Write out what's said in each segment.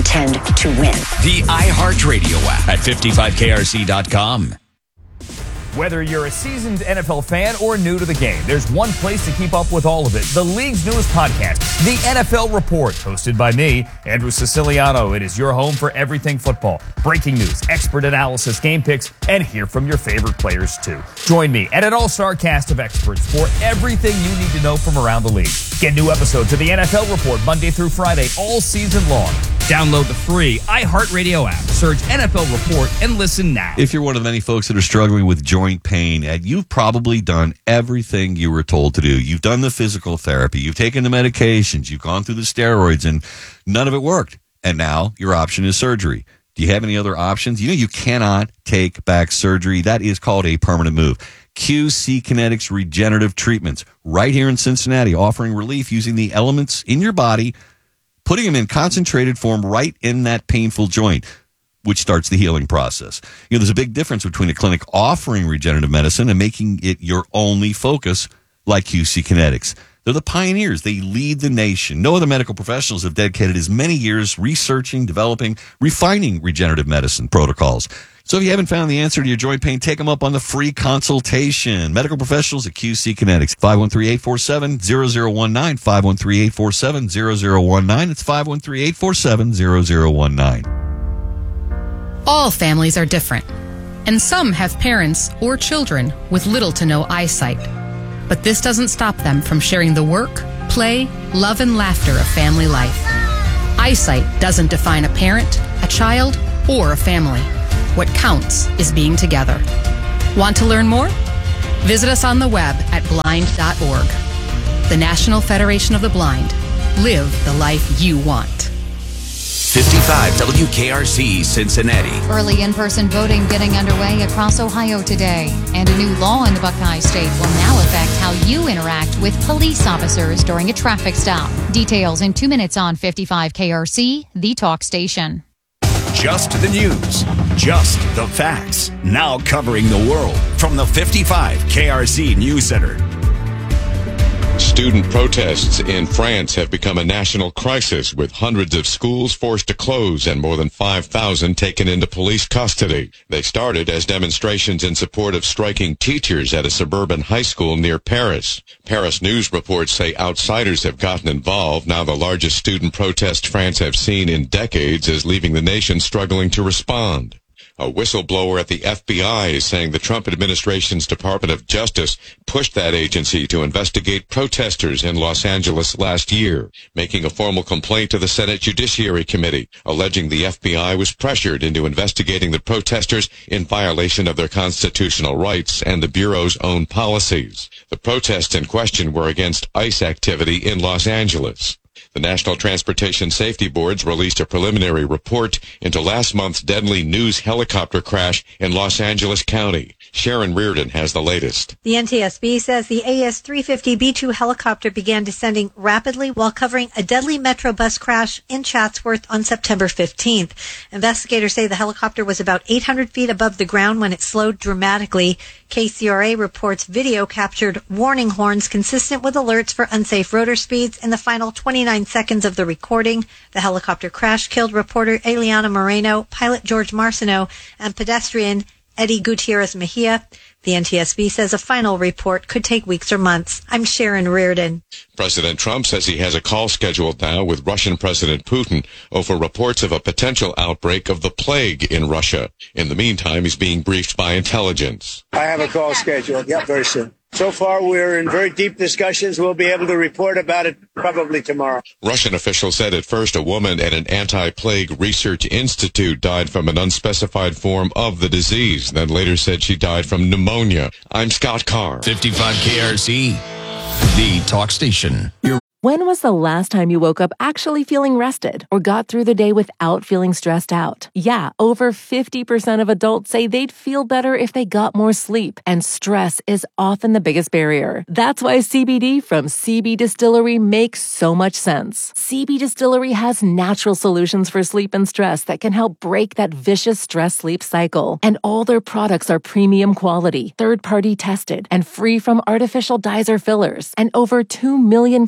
intend to win. The iHeartRadio app at 55krc.com. Whether you're a seasoned NFL fan or new to the game, there's one place to keep up with all of it. The league's newest podcast, The NFL Report, hosted by me, Andrew Siciliano. It is your home for everything football. Breaking news, expert analysis, game picks, and hear from your favorite players, too. Join me and an all-star cast of experts for everything you need to know from around the league. Get new episodes of The NFL Report Monday through Friday all season long. Download the free iHeartRadio app. Search NFL Report and listen now. If you're one of the many folks that are struggling with joint pain, and you've probably done everything you were told to do. You've done the physical therapy. You've taken the medications. You've gone through the steroids, and none of it worked. And now your option is surgery. Do you have any other options? You know you cannot take back surgery. That is called a permanent move. QC Kinetics Regenerative Treatments, right here in Cincinnati, offering relief using the elements in your body, putting them in concentrated form right in that painful joint, which starts the healing process. You know, there's a big difference between a clinic offering regenerative medicine and making it your only focus, like QC Kinetics. They're the pioneers. They lead the nation. No other medical professionals have dedicated as many years researching, developing, refining regenerative medicine protocols. So if you haven't found the answer to your joint pain, take them up on the free consultation. Medical professionals at QC Kinetics. 513-847-0019. 513-847-0019. It's 513-847-0019. All families are different, and some have parents or children with little to no eyesight. But this doesn't stop them from sharing the work, play, love, and laughter of family life. Eyesight doesn't define a parent, a child, or a family. What counts is being together. Want to learn more? Visit us on the web at blind.org. The National Federation of the Blind. Live the life you want. 55 WKRC Cincinnati. Early in-person voting getting underway across Ohio today. And a new law in the Buckeye State will now affect how you interact with police officers during a traffic stop. Details in 2 minutes on 55 KRC, the talk station. Just the news. Just the facts. Now covering the world from the 55 KRC News Center. Student protests in France have become a national crisis, with hundreds of schools forced to close and more than 5,000 taken into police custody. They started as demonstrations in support of striking teachers at a suburban high school near Paris. Paris news reports say outsiders have gotten involved. Now the largest student protest France have seen in decades is leaving the nation struggling to respond. A whistleblower at the FBI is saying the Trump administration's Department of Justice pushed that agency to investigate protesters in Los Angeles last year, making a formal complaint to the Senate Judiciary Committee, alleging the FBI was pressured into investigating the protesters in violation of their constitutional rights and the Bureau's own policies. The protests in question were against ICE activity in Los Angeles. The National Transportation Safety Boards released a preliminary report into last month's deadly news helicopter crash in Los Angeles County. Sharon Reardon has the latest. The NTSB says the AS-350B2 helicopter began descending rapidly while covering a deadly Metro bus crash in Chatsworth on September 15th. Investigators say the helicopter was about 800 feet above the ground when it slowed dramatically. KCRA reports video captured warning horns consistent with alerts for unsafe rotor speeds in the final 29 seconds of the recording. The helicopter crash killed reporter Eliana Moreno, pilot George Marciano, and pedestrian Eddie Gutierrez Mejia. The NTSB says a final report could take weeks or months. I'm Sharon Reardon. President Trump says he has a call scheduled now with Russian President Putin over reports of a potential outbreak of the plague in Russia. In the meantime, he's being briefed by intelligence. I have a call scheduled. Yep, very soon. So far, we're in very deep discussions. We'll be able to report about it probably tomorrow. Russian officials said at first a woman at an anti-plague research institute died from an unspecified form of the disease, then later said she died from pneumonia. I'm Scott Carr. 55 KRC, the talk station. When was the last time you woke up actually feeling rested or got through the day without feeling stressed out? Yeah, over 50% of adults say they'd feel better if they got more sleep, and stress is often the biggest barrier. That's why CBD from CB Distillery makes so much sense. CB Distillery has natural solutions for sleep and stress that can help break that vicious stress-sleep cycle. And all their products are premium quality, third-party tested, and free from artificial dyes or fillers. And over 2 million customers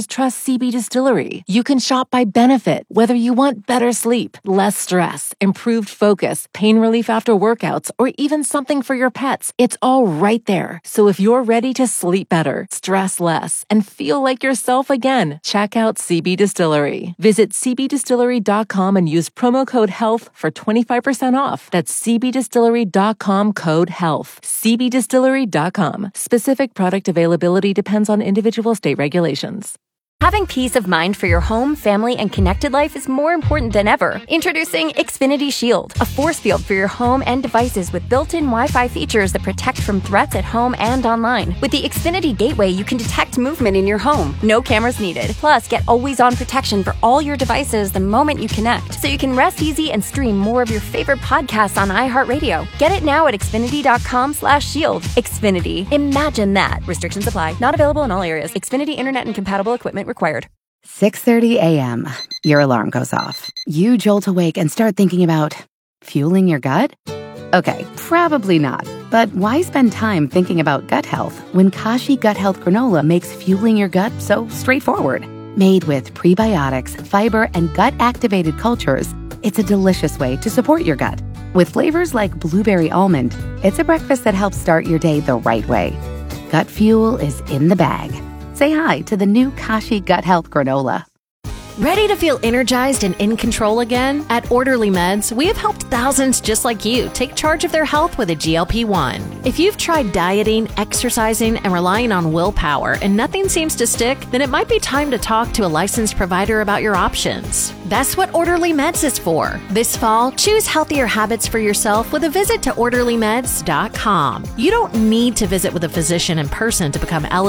customers trust CB Distillery. You can shop by benefit, whether you want better sleep, less stress, improved focus, pain relief after workouts, or even something for your pets. It's all right there. So if you're ready to sleep better, stress less, and feel like yourself again, check out CB Distillery. Visit cbdistillery.com and use promo code HEALTH for 25% off. That's cbdistillery.com, code HEALTH. cbdistillery.com. Specific product availability depends on individual state regulations. Having peace of mind for your home, family, and connected life is more important than ever. Introducing Xfinity Shield, a force field for your home and devices with built-in Wi-Fi features that protect from threats at home and online. With the Xfinity Gateway, you can detect movement in your home. No cameras needed. Plus, get always-on protection for all your devices the moment you connect, so you can rest easy and stream more of your favorite podcasts on iHeartRadio. Get it now at Xfinity.com/shield. Xfinity. Imagine that. Restrictions apply. Not available in all areas. Xfinity Internet and compatible equipment required. 6:30 a.m. Your alarm goes off. You jolt awake and start thinking about fueling your gut? Okay, probably not. But why spend time thinking about gut health when Kashi Gut Health Granola makes fueling your gut so straightforward? Made with prebiotics, fiber, and gut-activated cultures, it's a delicious way to support your gut. With flavors like blueberry almond, it's a breakfast that helps start your day the right way. Gut fuel is in the bag. Say hi to the new Kashi Gut Health Granola. Ready to feel energized and in control again? At Orderly Meds, we have helped thousands just like you take charge of their health with a GLP-1. If you've tried dieting, exercising, and relying on willpower and nothing seems to stick, then it might be time to talk to a licensed provider about your options. That's what Orderly Meds is for. This fall, choose healthier habits for yourself with a visit to OrderlyMeds.com. You don't need to visit with a physician in person to become eligible